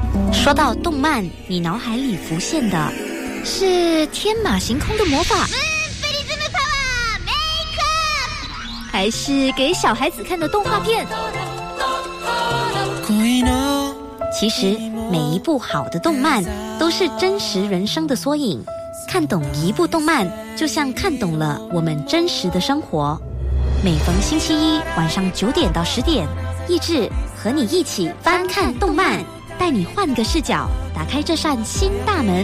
说到动漫，你脑海里浮现的是天马行空的魔法，还是给小孩子看的动画片？其实每一部好的动漫都是真实人生的缩影，看懂一部动漫就像看懂了我们真实的生活。每逢星期一晚上9点到10点，益智和你一起翻看动漫，带你换个视角，打开这扇新大门。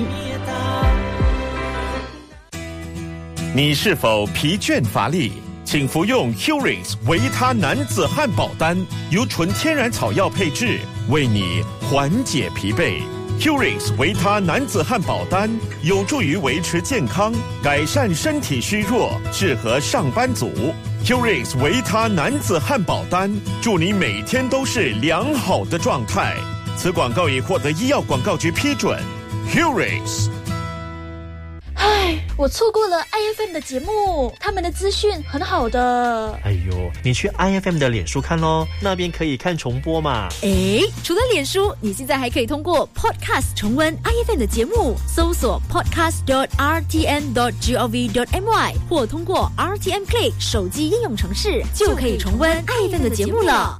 你是否疲倦乏力？请服用 Curix 维他男子汉宝丹，由纯天然草药配制，为你缓解疲惫。Curix 维他男子汉宝丹有助于维持健康，改善身体虚弱，适合上班族。Curix 维他男子汉宝丹，祝你每天都是良好的状态。此广告已获得医药广告局批准。Curix。 唉，我错过了 IFM 的节目，他们的资讯很好的。 哎呦，你去 IFM 的脸书看咯，那边可以看重播嘛。 除了脸书，你现在还可以通过 Podcast 重温 IFM 的节目，搜索 podcast.rtn.gov.my 或通过 RTN Play 手机应用程式，就可以重温 IFM 的节目了。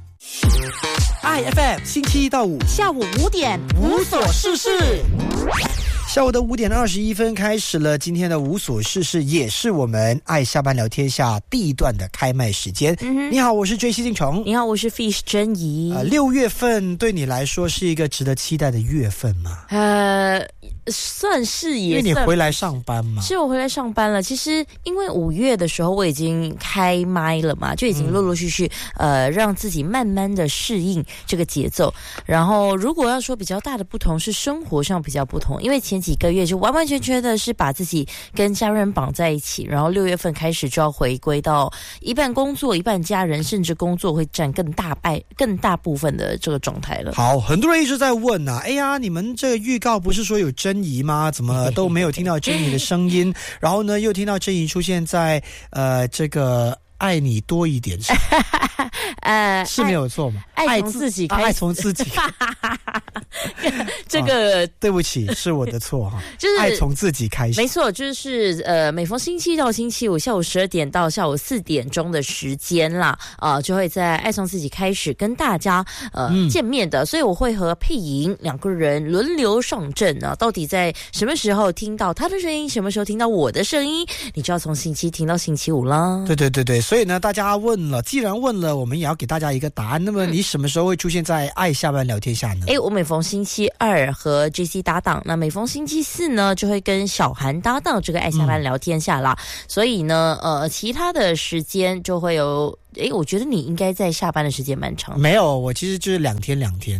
IFM 星期一到五下午5点， 无所事事。下午的5点21分开始了，今天的无所事事也是我们爱下班聊天下第一段的开麦时间。你好，我是 JC 进虫。 你好，我是 Fish 珍怡。 6月份对你来说是一个值得期待的月份吗？ 算是也因为你回来上班嘛。 是我回来上班了。其实因为5月的时候我已经开麦了嘛，就已经陆陆续续让自己慢慢的适应这个节奏。然后如果要说比较大的不同是生活上比较不同，因为前几个月就完完全全的是把自己跟家人绑在一起，然后6月份开始就要回归到一半工作一半家人，甚至工作会占更大部分的这个状态了。 好，很多人一直在问啊，哎呀，你们这个预告不是说有珍怡吗？怎么都没有听到珍怡的声音？然后呢，又听到珍怡出现在这个爱你多一点是没有错吗？ 爱从自己开始， 爱从自己这个对不起，是我的错哈， 就是爱从自己开始。 没错，就是每逢星期一到星期五下午12点到下午4点钟的时间啦，就会在爱从自己开始跟大家见面的。所以我会和佩莹2个人轮流上阵啊，到底在什么时候听到他的声音，什么时候听到我的声音，你就要从星期听到星期五啦。 对，所以呢，大家问了，既然问了，我们也要给大家一个答案。那么你什么时候会出现在爱下班聊天下呢？ 我每逢星期2和 JC 搭档，那每逢星期4呢就会跟小韩搭档这个爱下班聊天下啦。所以呢其他的时间就会有我觉得你应该在下班的时间蛮长。 没有，我其实就是2天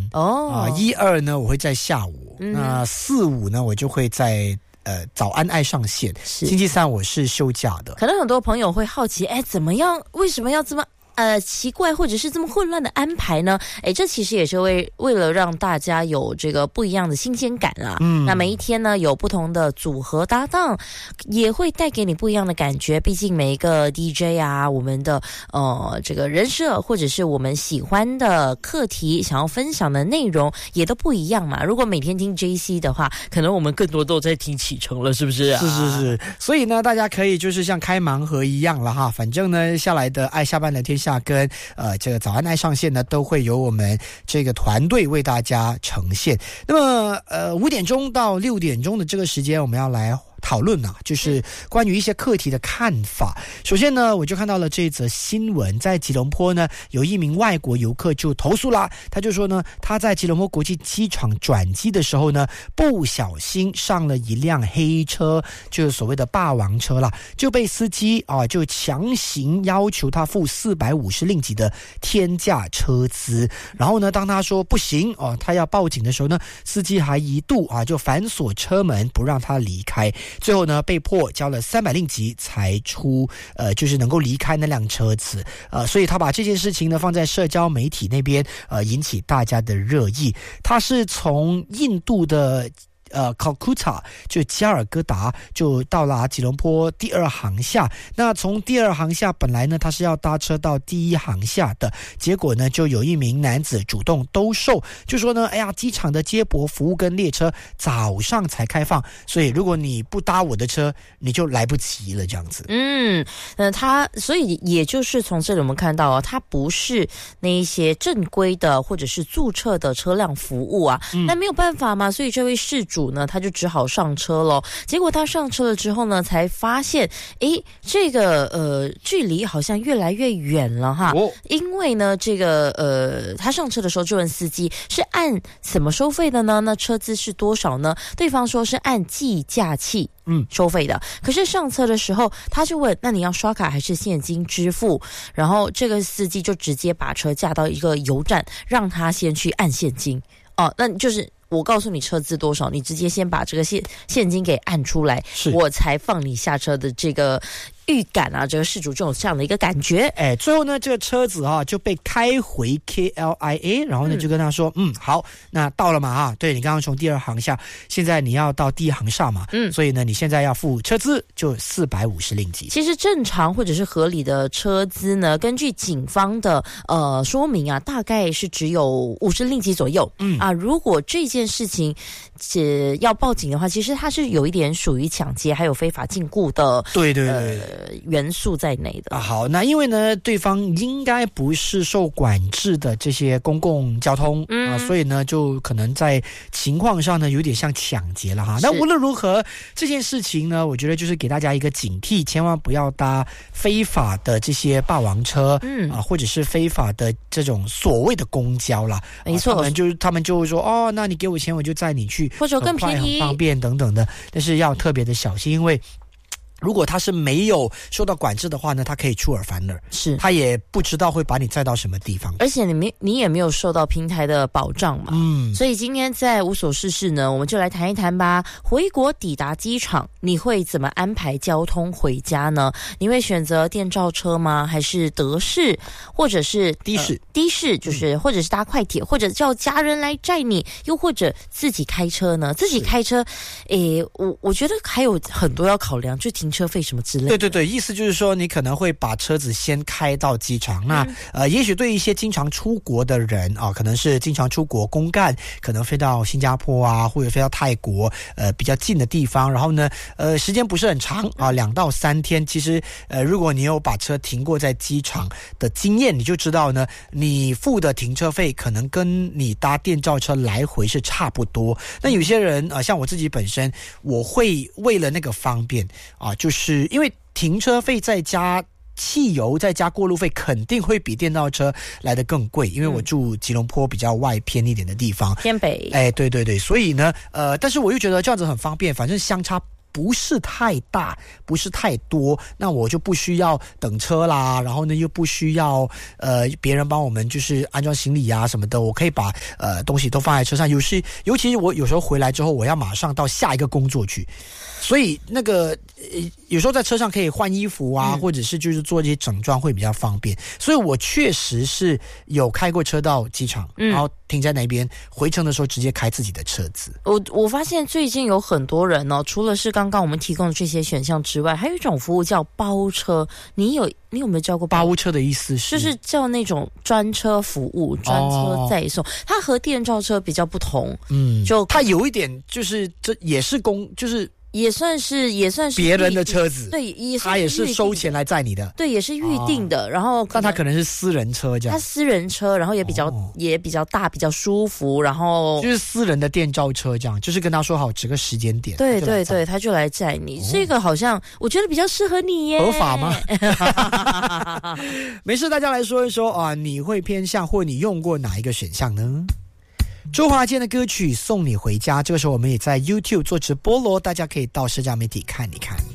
1、2呢我会在下午，那4、5呢我就会在早安爱上线。星期3我是休假的。 可能很多朋友会好奇，怎么样？为什么要这么奇怪或者是这么混乱的安排呢？这其实也是为了让大家有这个不一样的新鲜感啦。那每一天呢有不同的组合搭档，也会带给你不一样的感觉。毕竟每一个 DJ 啊，我们的这个人设或者是我们喜欢的课题，想要分享的内容也都不一样嘛。如果每天听 JC 的话，可能我们更多都在听启程了，是不是啊？ 是。所以呢，大家可以就是像开盲盒一样了哈。反正呢，下来的爱下班聊天下跟这个早安爱上线呢，都会由我们这个团队为大家呈现。那么5点钟到6点钟的这个时间，我们要来讨论啊，就是关于一些课题的看法。首先呢，我就看到了这一则新闻，在吉隆坡呢，有一名外国游客就投诉啦，他就说呢，他在吉隆坡国际机场转机的时候呢，不小心上了一辆黑车，就是所谓的霸王车啦，就被司机就强行要求他付450令吉的天价车资。然后呢，当他说不行他要报警的时候呢，司机还一度就反锁车门不让他离开。最后呢，被迫交了300令吉才出就是能够离开那辆车子。所以他把这件事情呢放在社交媒体那边引起大家的热议。他是从印度的 Calcutta 就加尔各答，就到了吉隆坡第2航厦。那从第2航厦本来呢他是要搭车到第1航厦的，结果呢就有一名男子主动兜售，就说呢，哎呀，机场的接驳服务跟列车早上才开放，所以如果你不搭我的车，你就来不及了这样子。 所以也就是从这里我们看到它不是那一些正规的或者是注册的车辆服务啊，那没有办法嘛，所以这位事主呢他就只好上车咯。结果他上车了之后呢，才发现这个距离好像越来越远了哈。因为呢这个他上车的时候就问司机是按什么收费的呢？那车资是多少呢？对方说是按计价器收费的。可是上车的时候他就问，那你要刷卡还是现金支付？然后这个司机就直接把车驾到一个油站，让他先去按现金。那就是我告诉你车资多少，你直接先把这个现金给按出来，我才放你下车的这个预感啊，这个事主就有这样的一个感觉。 最后呢这个车子就被开回 KLIA， 然后呢就跟他说好，那到了嘛对，你刚刚从第2航厦，现在你要到第1航厦嘛，所以呢你现在要付车资就450令吉。 其实正常或者是合理的车资呢，根据警方的说明啊，大概是只有50令吉左右。如果这件事情要报警的话，其实它是有一点属于抢劫还有非法禁锢的对元素在内的。 好，那因为呢对方应该不是受管制的这些公共交通所以呢就可能在情况上呢有点像抢劫了哈。那无论如何这件事情呢，我觉得就是给大家一个警惕，千万不要搭非法的这些霸王车或者是非法的这种所谓的公交啦。没错，他们就说那你给我钱我就载你去， 或者更便宜很方便等等的，但是要特别的小心，因为如果他是没有受到管制的话呢，他可以出尔反尔，他也不知道会把你载到什么地方， 而且你也没有受到平台的保障嘛。所以今天在无所事事呢，我们就来谈一谈吧。回国抵达机场，你会怎么安排交通回家呢？你会选择电召车吗？还是德士，或者是的士就是或者是搭快铁，或者叫家人来载你，又或者自己开车呢？自己开车我觉得还有很多要考量，就停车费什么之类的。 对，意思就是说你可能会把车子先开到机场。那也许对一些经常出国的人可能是经常出国公干，可能飞到新加坡或者飞到泰国比较近的地方，然后呢时间不是很长2到3天。其实如果你有把车停过在机场的经验，你就知道呢，你付的停车费可能跟你搭电召车来回是差不多。那有些人像我自己本身，我会为了那个方便就是因为停车费再加汽油再加过路费肯定会比电召车来得更贵，因为我住吉隆坡比较外偏一点的地方， 偏北。 对，所以呢但是我又觉得这样子很方便，反正相差不是太大，不是太多，那我就不需要等车啦，然后呢又不需要别人帮我们就是安装行李什么的，我可以把东西都放在车上。尤其我有时候回来之后，我要马上到下一个工作去，所以那个有时候在车上可以换衣服或者是就是做这些整装会比较方便。所以我确实是有开过车到机场，然后停在那边，回程的时候直接开自己的车子。 我发现最近有很多人除了是刚刚我们提供的这些选项之外，还有一种服务叫包车。你有没有叫过包车的意思是？ 就是叫那种专车服务，专车载送。它和电召车比较不同，就它有一点就是这也是就是也算是别人的车子， 对， 他也是收钱来载你的， 对，也是预定的。然后但他可能是私人车这样， 他私人车，然后也比较大，比较舒服，然后就是私人的电召车这样，就是跟他说好这个时间点， 对，他就来载你。这个好像我觉得比较适合你耶， 合法吗？没事，大家来说一说你会偏向或你用过哪一个选项呢？周华健的歌曲《送你回家》，这个时候我们也在 YouTube 做直播咯，大家可以到社交媒体看一看。